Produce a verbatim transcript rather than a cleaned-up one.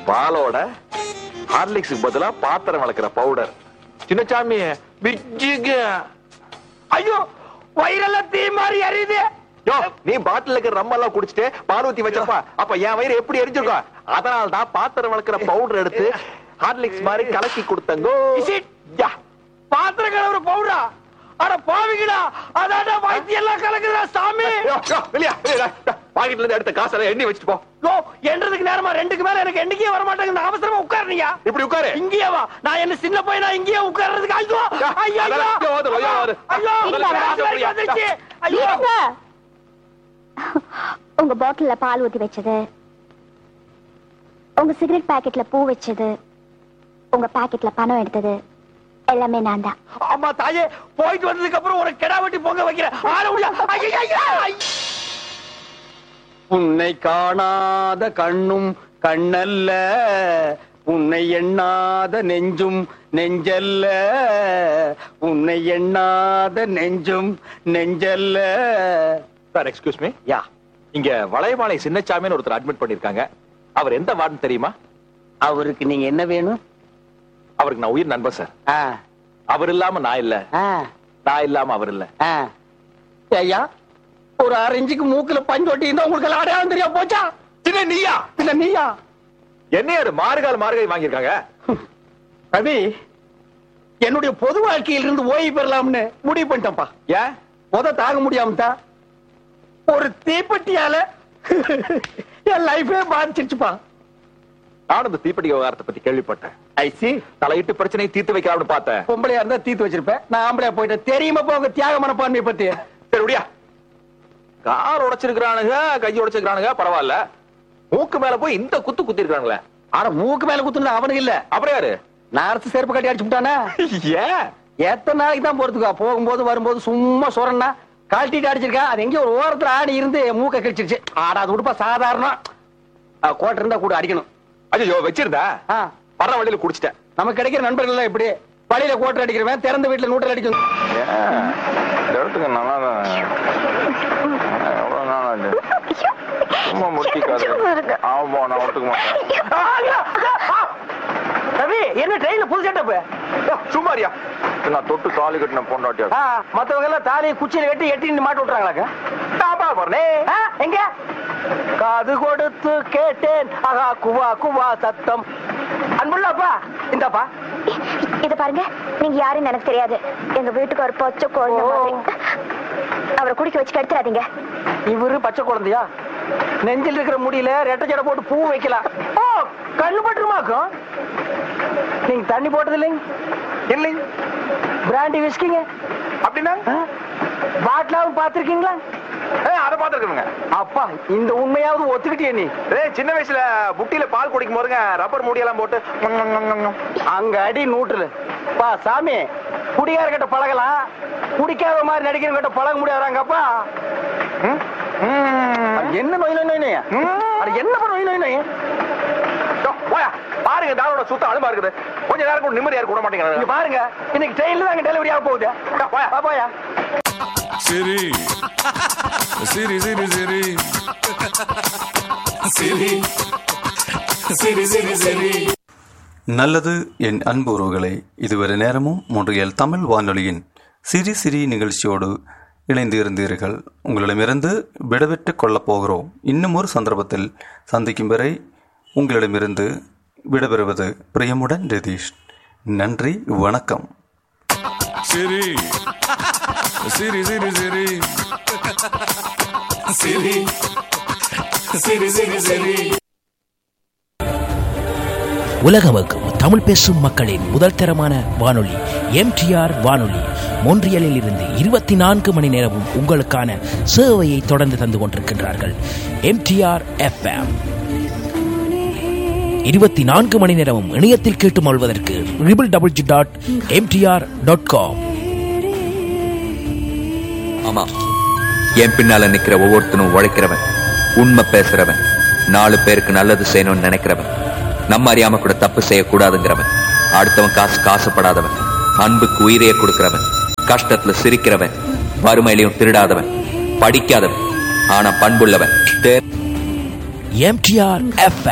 பாலோட ஹார்லிக்ஸுக்கு பதிலா பாத்திரம் வளர்க்கிற பவுடர். சின்னசாமி ஐயோ வயிறெல்லாம் தீ மாதிரி எரியுது. நீ பாட்டில் இருக்கிற ரம் எல்லாம் குடிச்சிட்டு பால் ஊத்தி வச்சப்பா அப்ப என் வயிறு எப்படி எரிஞ்சிருக்கும்? அதனால தான் பாத்திரம் வளர்க்கிற பவுடர் எடுத்து ஹார்லிக்ஸ் மாதிரி கலக்கி கொடுத்தங்கோ. பாத்திரம் கலவுற பவுடரா? அட பாவிங்களா, அதாடா வைத்தியம் எல்லாம் கலக்குறா சாமி. வெளியா பாக்கெட்ல இருந்து எடுத்த காசெல்லாம் எண்ணி வச்சுட்டு போ. யோ என்றதுக்கு நேரமா ரெண்டுக்கு மேல எனக்கு எண்ணிக்கே வர மாட்டேங்குது. அவசரமா உட்காருங்க. இப்படி உட்காரு. இங்கேயே வா. நான் என்ன சின்ன பையனா இங்கேயே உட்கார்றதுக்கு? ஐயோ ஐயோ ஐயோ ஐயோ. உங்க பாட்டில்ல பால் ஊத்தி வச்சது, உங்க சிகரெட் பாக்கெட்ல பூ வச்சது, உங்க பாக்கெட்ல பணம் எடுத்தது எல்லாமே நான் தான். அம்மா தாயே, போயிட்டு வந்ததுக்கு அப்புறம் ஒரு கெடா வெட்டி பொங்க வைக்கிறேன். உன்னை காணாத கண்ணும் கண்ணல்ல, உன்னை எண்ணாத நெஞ்சும் நெஞ்சல்ல, உன்னை எண்ணாத நெஞ்சும் நெஞ்சல்ல. Sir excuse me. யா, இங்க வளையமாலை சின்னசாமின்னு ஒருத்தர் அட்மிட் பண்ணிருக்காங்க. அவர் எந்த வார்டு தெரியுமா? அவருக்கு நீங்க என்ன வேணும்? அவருக்கு நான் உயிர் நண்பன் சார். அவர் இல்லாம நான் இல்ல, நான் இல்லாம அவர் இல்ல. ஐயா, ஒரு அரை இன்ச்சுக்கு மூக்குல பஞ்சு ஒட்டி இருந்தா உங்களுக்கு எல்லாம் அடையாளம் தெரியா போச்சா? சின்ன நீயா? சின்ன நீயா? என்ன ஒரு மாறுகால் மாறுகை வாங்கியிருக்காங்க. ரவி, என்னுடைய பொது வாழ்க்கையில இருந்து ஓய்வு பெறலாம்னு முடிவு பண்ணிட்டேன்ப்பா. ஏன்? முத தாங்க முடியாமட்டா ஒரு தீப்பெட்டியால என் லைஃபே பாதிச்சிருச்சுப்பா. நானும் இந்த தீப்பெட்டி விவகாரத்தை பத்தி கேள்விப்பட்டேன். ஐசி தலையிட்டு பிரச்சனையை தீர்த்து வைக்கலாம்னு பார்த்தேன். பொம்பளையா இருந்தா தீர்த்து வச்சிருப்பேன். நான் ஆம்பளையா போயிட்டேன். தெரியுமா போங்க தியாக மனப்பான்மையை பத்தி? சரியா, கார் உடைச்சிருக்கிறானுங்க, கை உடைச்சிருக்கானுங்க, பரவாயில்ல. மூக்கு மேல போய் இந்த குத்து குத்தி இருக்கானுங்களே. ஆனா மூக்கு மேல குத்துனா அவனுக்கு இல்ல. அப்புறம் யாரு? நான் அரசு செருப்பு கட்டி அடிச்சு விட்டானே. ஏன்? எத்தனை நாளைக்கு தான் போறதுக்கா? போகும்போது வரும்போது சும்மா சொரன்னா கழட்டிட்டு அடிச்சிருக்கா. அது எங்கேயும் ஒரு ஓரத்துல ஆடி இருந்து மூக்க கழிச்சிருச்சு. ஆடா அது உடுப்பா சாதாரணம். கோட்டை இருந்தா கூட அடிக்கணும். ஐயோ வச்சிருந்தா வர்ற வழியில குடிச்சிட்டேன். நமக்கு கிடைக்கிற நண்பர்கள் எல்லாம் இப்படி வழியில கோட்டை அடிக்கிறவன் திறந்த வீட்டுல நூட்டல் அடிக்கணும். எடுத்துங்க நல்லா சும்மா முட்டிக்காது. ஆமா நான் ஒத்துக்க மாட்டேன். ரவி, என்ன ட்ரெயின்ல புது செட்டப்? சும்மாரியா, நான் தொட்டு தாலி கட்டின பொண்டாட்டியா? மத்தவங்க எல்லாம் தாலியை குச்சியில வெட்டி எட்டி மாட்டு விட்டுறாங்களாக்க. எங்க காது கொடுத்து கேட்டேன் ஆகா குவா குவா சத்தம். அன்புள்ளப்பா, இந்தப்பா இத பாருங்க. நீங்க யாருன்னு எனக்கு தெரியாது. எங்க வீட்டுக்கு ஒரு பச்சை குழந்தை, அவரை குடிக்க வச்சு கெடுத்துறாதீங்க. இவரு பச்சை குழந்தையா? நெஞ்சில் இருக்கிற முடியல ரெட்டை ஜடை போட்டு பூ வைக்கலாம். ஓ, கண்ணு பட்டுருமாக்கும். நீங்க தண்ணி போட்டது இல்லைங்க? இல்லைங்க. பிராண்டி விஸ்கிங்க அப்படின்னா பாட்டிலாவும் பாத்திருக்கீங்களா? அதை பாத்துருக்கணுங்க. அப்பா, இந்த உண்மையாவது ஒத்துக்கிட்டிய நீ? சின்ன வயசுல புட்டியில பால் குடிக்கும் போதுங்க ரப்பர் மூடியெல்லாம் போட்டு அங்க அடி நூற்றுல. பா சாமி, குடிகார கிட்ட பழகலாம், குடிக்காத மாதிரி நடிக்கிற கிட்ட பழக முடியாதாங்கப்பா. என்ன நோய் நோய் நோய் என்ன நோய் நோய் நோய் பாருங்க. தானோட சுத்தம் அழுமா இருக்குது. கொஞ்ச நேரம் கூட நிம்மதியா இருக்க விட மாட்டேங்கிறாங்க. பாருங்க, இன்னைக்கு ட்ரெயின்ல தான் டெலிவரி ஆக போகுது. போயா சரி சரி சரி சரி சரி சரி சரி சரி. நல்லது என் அன்பு உறவுகளை, இதுவரை நேரமும் மொன்றியல் தமிழ் வானொலியின் சிறி சிறி நிகழ்ச்சியோடு இணைந்து இருந்தீர்கள். உங்களிடமிருந்து விடைபெற்றுக் கொள்ளப் போகிறோம். இன்னும் ஒரு சந்தர்ப்பத்தில் சந்திக்கும் வரை உங்களிடமிருந்து விடைபெறுவது பிரியமுடன் ரதீஷ். நன்றி, வணக்கம். சரி சரி சரி சரி சரி சரி சரி சரி. உலகமக்கும் தமிழ் பேசும் மக்களின் முதல் தரமான வானொலி எம்டிஆர் வானொலி. மொன்றியலில் இருந்து இருபத்தி நான்கு மணி நேரமும் உங்களுக்கான சேவையை தொடர்ந்து தந்து கொண்டிருக்கின்றார்கள். எம்டிஆர் எஃப்எம் இருபத்தி நான்கு மணி நேரமும் இணையத்தில் கேட்டு மொழ்வதற்கு triple double G dot MTR dot com. ஆமா, என் பின்னால நிக்கிற ஒவ்வொருத்தனும் உழைக்கிறவன், உண்மை பேசுறவன், நாலு பேருக்கு நல்லது செய்யணும்னு நினைக்கிறவன், நம்ம அறியாம கூட தப்பு செய்யக்கூடாதுங்கிறவன், அடுத்தவன் காசு காசுப்படாதவன், அன்புக்கு உயிரையே கொடுக்கிறவன், கஷ்டத்துல சிரிக்கிறவன், வறுமையிலையும் திருடாதவன், படிக்காதவன் ஆனா பண்புள்ளவன். MTR FM